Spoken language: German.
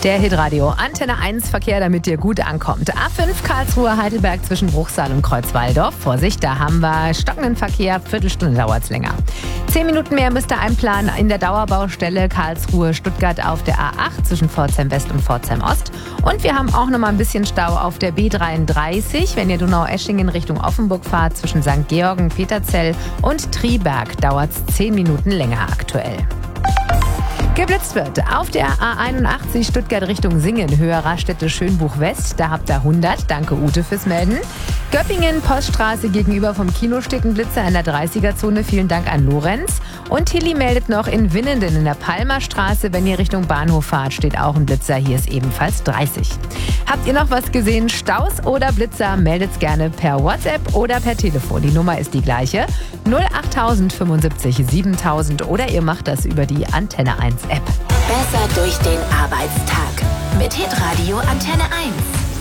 Der Hitradio Antenne 1 Verkehr, damit ihr gut ankommt. A5 Karlsruhe Heidelberg zwischen Bruchsal und Kreuzwaldorf. Vorsicht, da haben wir stockenden Verkehr. Viertelstunde dauert es länger. 10 Minuten mehr müsst ihr einplanen in der Dauerbaustelle Karlsruhe Stuttgart auf der A8 zwischen Pforzheim West und Pforzheim Ost. Und wir haben auch noch mal ein bisschen Stau auf der B33. Wenn ihr Donaueschingen Richtung Offenburg fahrt, zwischen St. Georgen, Peterzell und Triberg dauert es 10 Minuten länger aktuell. Geblitzt wird auf der A81 Stuttgart Richtung Singen, Höhe Raststätte Schönbuch West. Da habt ihr 100. Danke Ute fürs Melden. Göppingen, Poststraße gegenüber vom Kino steht ein Blitzer in der 30er-Zone. Vielen Dank an Lorenz. Und Tilly meldet noch in Winnenden in der Palmerstraße. Wenn ihr Richtung Bahnhof fahrt, steht auch ein Blitzer. Hier ist ebenfalls 30. Habt ihr noch was gesehen? Staus oder Blitzer? Meldet's gerne per WhatsApp oder per Telefon. Die Nummer ist die gleiche. 08000 75 7000 oder ihr macht das über die Antenne 1 App. Besser durch den Arbeitstag mit Hitradio Antenne 1.